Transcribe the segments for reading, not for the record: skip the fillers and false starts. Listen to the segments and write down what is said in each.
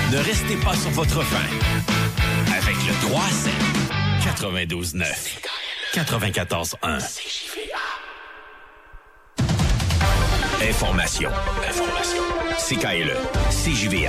Ne restez pas sur votre faim. Avec le 3-7, 92-9, 94-1. Information. CKLE, CJVA.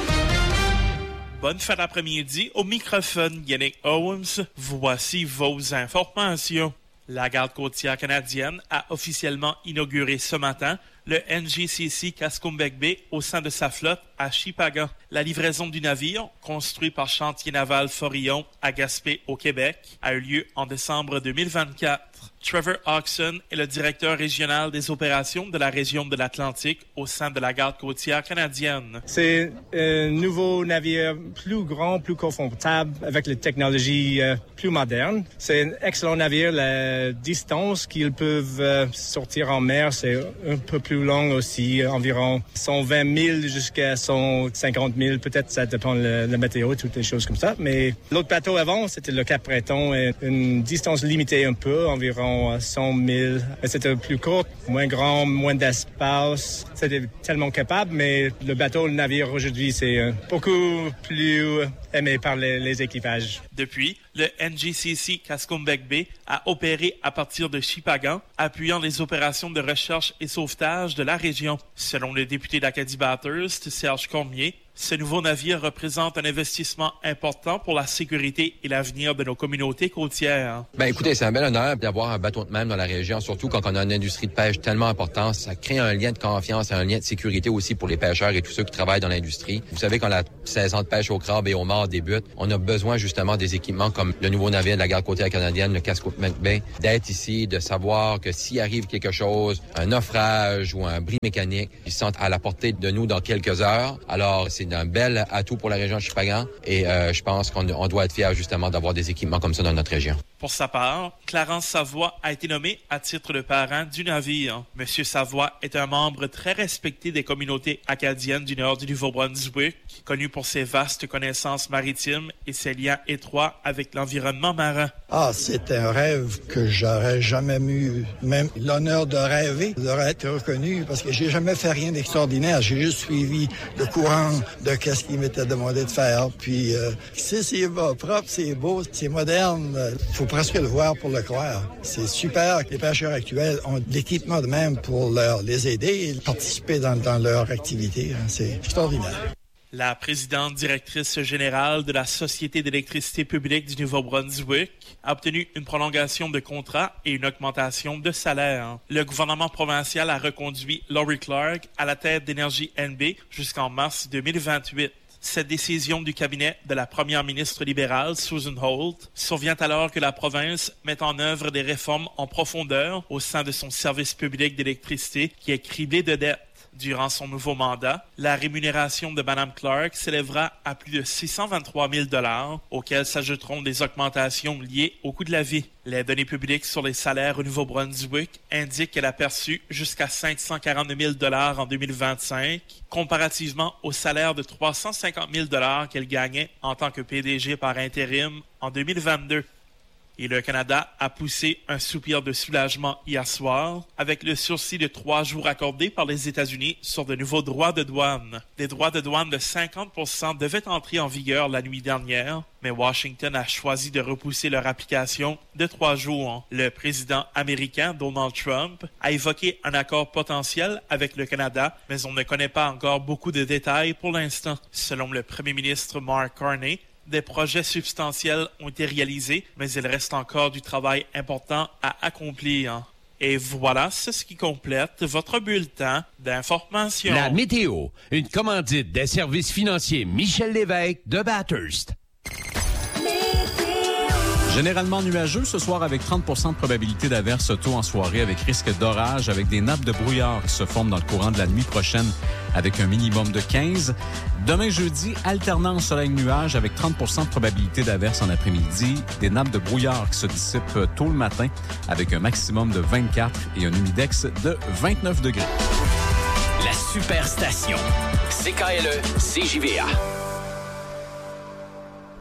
Bonne fin d'après-midi. Au microphone, Yannick Owens. Voici vos informations. La Garde côtière canadienne a officiellement inauguré ce matin le NGCC Cascombec Bay au sein de sa flotte à Chipagan. La livraison du navire, construit par Chantier Naval Forillon à Gaspé au Québec, a eu lieu en décembre 2024. Trevor Oxon est le directeur régional des opérations de la région de l'Atlantique au sein de la Garde côtière canadienne. C'est un nouveau navire plus grand, plus confortable, avec les technologies plus modernes. C'est un excellent navire. La distance qu'ils peuvent sortir en mer, c'est un peu plus long aussi, environ 120 000 jusqu'à 150 000. Peut-être ça dépend de la météo, toutes les choses comme ça. Mais l'autre bateau avant, c'était le Cap-Breton, une distance limitée un peu, environ 100 000. C'était plus court, moins grand, moins d'espace. C'était tellement capable, mais le bateau, le navire aujourd'hui, c'est beaucoup plus aimé par les équipages. Depuis, le NGCC Cascombec Bay a opéré à partir de Chipagan, appuyant les opérations de recherche et sauvetage de la région. Selon le député d'Acadie Bathurst, Serge Cormier, ce nouveau navire représente un investissement important pour la sécurité et l'avenir de nos communautés côtières. Écoutez, c'est un bel honneur d'avoir un bateau de même dans la région, surtout quand on a une industrie de pêche tellement importante. Ça crée un lien de confiance et un lien de sécurité aussi pour les pêcheurs et tous ceux qui travaillent dans l'industrie. Vous savez, quand la saison de pêche au crabe et au mort débute, on a besoin justement des équipements comme le nouveau navire de la Garde côtière canadienne, le Cascombec Bay, d'être ici, de savoir que s'il arrive quelque chose, un naufrage ou un bris mécanique, ils sont à la portée de nous dans quelques heures. Alors, c'est un bel atout pour la région de Chipagan et je pense qu'on doit être fiers justement d'avoir des équipements comme ça dans notre région. Pour sa part, Clarence Savoie a été nommé à titre de parrain du navire. Monsieur Savoie est un membre très respecté des communautés acadiennes du nord du Nouveau-Brunswick, connu pour ses vastes connaissances maritimes et ses liens étroits avec l'environnement marin. C'est un rêve que j'aurais jamais eu, même l'honneur de rêver, d'être reconnu, parce que j'ai jamais fait rien d'extraordinaire. J'ai juste suivi le courant de qu'est-ce qu'il m'était demandé de faire. Puis, c'est propre, c'est beau, c'est moderne. Faut presque le voir pour le croire. C'est super que les pêcheurs actuels ont de l'équipement de même pour les aider et participer dans leur activité. C'est extraordinaire. La présidente directrice générale de la Société d'électricité publique du Nouveau-Brunswick a obtenu une prolongation de contrat et une augmentation de salaire. Le gouvernement provincial a reconduit Laurie Clark à la tête d'Énergie NB jusqu'en mars 2028. Cette décision du cabinet de la première ministre libérale, Susan Holt, survient alors que la province met en œuvre des réformes en profondeur au sein de son service public d'électricité qui est criblé de dettes. Durant son nouveau mandat, la rémunération de Mme Clark s'élèvera à plus de 623 000 $, auxquels s'ajouteront des augmentations liées au coût de la vie. Les données publiques sur les salaires au Nouveau-Brunswick indiquent qu'elle a perçu jusqu'à 542 000 $ en 2025, comparativement au salaire de 350 000 $ qu'elle gagnait en tant que PDG par intérim en 2022. Et le Canada a poussé un soupir de soulagement hier soir avec le sursis de 3 jours accordés par les États-Unis sur de nouveaux droits de douane. Des droits de douane de 50% devaient entrer en vigueur la nuit dernière, mais Washington a choisi de repousser leur application de 3 jours. Le président américain Donald Trump a évoqué un accord potentiel avec le Canada, mais on ne connaît pas encore beaucoup de détails pour l'instant. Selon le premier ministre Mark Carney, des projets substantiels ont été réalisés, mais il reste encore du travail important à accomplir. Et voilà, c'est ce qui complète votre bulletin d'information. La météo, une commandite des services financiers Michel Lévesque de Bathurst. Généralement nuageux ce soir avec 30% de probabilité d'averse tôt en soirée avec risque d'orage avec des nappes de brouillard qui se forment dans le courant de la nuit prochaine avec un minimum de 15. Demain jeudi, alternance soleil-nuage avec 30% de probabilité d'averse en après-midi. Des nappes de brouillard qui se dissipent tôt le matin avec un maximum de 24 et un humidex de 29 degrés. La Superstation. CKLE, CJVA.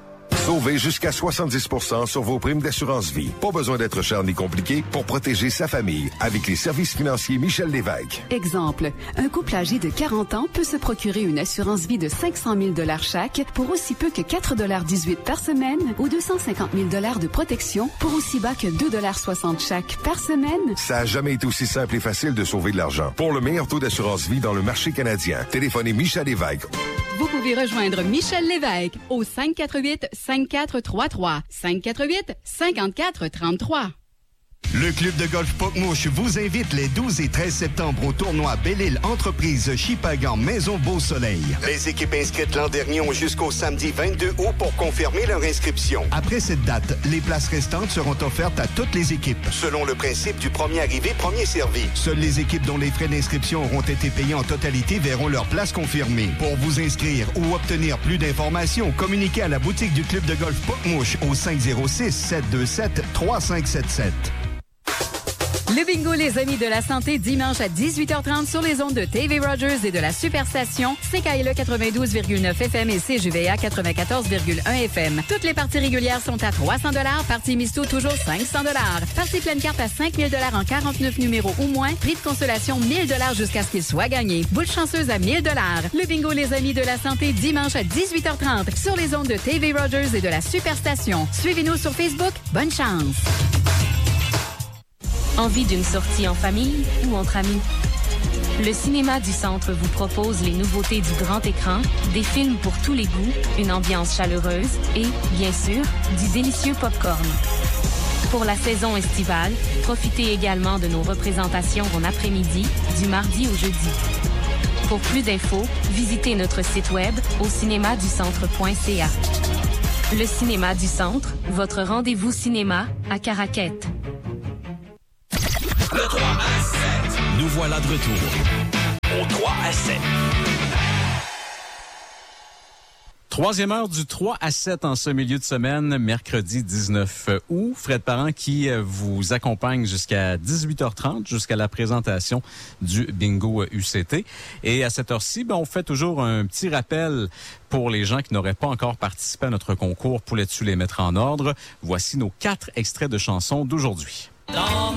Sauvez jusqu'à 70% sur vos primes d'assurance vie. Pas besoin d'être cher ni compliqué pour protéger sa famille avec les services financiers Michel Lévesque. Exemple, un couple âgé de 40 ans peut se procurer une assurance vie de 500 000 $ chaque pour aussi peu que 4,18 $ par semaine ou 250 000 $ de protection pour aussi bas que 2,60 $ chaque par semaine. Ça n'a jamais été aussi simple et facile de sauver de l'argent. Pour le meilleur taux d'assurance vie dans le marché canadien, téléphonez Michel Lévesque. Vous pouvez rejoindre Michel Lévesque au 548-5433. 548-5433. Le club de golf Pocmouche vous invite les 12 et 13 septembre au tournoi Belle-Île Entreprise Chipagan Maison Beau Soleil. Les équipes inscrites l'an dernier ont jusqu'au samedi 22 août pour confirmer leur inscription. Après cette date, les places restantes seront offertes à toutes les équipes, selon le principe du premier arrivé, premier servi. Seules les équipes dont les frais d'inscription auront été payés en totalité verront leur place confirmée. Pour vous inscrire ou obtenir plus d'informations, communiquez à la boutique du club de golf Pocmouche au 506-727-3577. Le bingo Les Amis de la Santé, dimanche à 18h30 sur les ondes de TV Rogers et de la Superstation, CKLE 92,9 FM et CJVA 94,1 FM. Toutes les parties régulières sont à 300 $, partie misto toujours 500 $. Partie pleine carte à 5 000 $ en 49 numéros ou moins, prix de consolation 1 000 $ jusqu'à ce qu'il soit gagné. Boule chanceuse à 1 000 $. Le bingo Les Amis de la Santé, dimanche à 18h30 sur les ondes de TV Rogers et de la Superstation. Suivez-nous sur Facebook. Bonne chance! Envie d'une sortie en famille ou entre amis? Le Cinéma du Centre vous propose les nouveautés du grand écran, des films pour tous les goûts, une ambiance chaleureuse et, bien sûr, du délicieux popcorn. Pour la saison estivale, profitez également de nos représentations en après-midi, du mardi au jeudi. Pour plus d'infos, visitez notre site web au cinémaducentre.ca. Le Cinéma du Centre, votre rendez-vous cinéma à Caraquette. Le 3 à 7. Nous voilà de retour au 3 à 7. Troisième heure du 3 à 7 en ce milieu de semaine, mercredi 19 août. Fred Parent qui vous accompagne jusqu'à 18h30, jusqu'à la présentation du bingo UCT. Et à cette heure-ci, on fait toujours un petit rappel pour les gens qui n'auraient pas encore participé à notre concours Poulais-tu les mettre en ordre. Voici nos 4 extraits de chansons d'aujourd'hui.